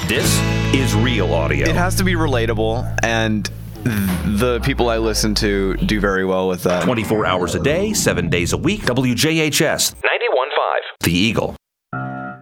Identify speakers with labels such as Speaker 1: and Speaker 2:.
Speaker 1: This is real audio.
Speaker 2: It has to be relatable, and the people I listen to do very well with that.
Speaker 1: 24 hours a day, 7 days a week. WJHS 91.5, The Eagle.